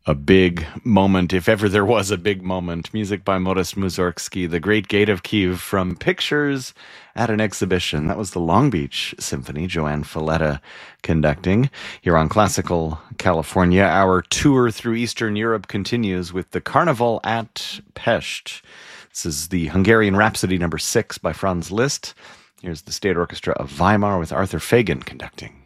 A big moment, if ever there was a big moment. Music by Modest Mussorgsky, The Great Gate of Kiev from Pictures at an Exhibition. That was the Long Beach Symphony, Joanne Falletta conducting. Here on Classical California, our tour through Eastern Europe continues with the Carnival at Pest. This is the Hungarian Rhapsody No. 6 by Franz Liszt. Here's the State Orchestra of Weimar with Arthur Fagan conducting.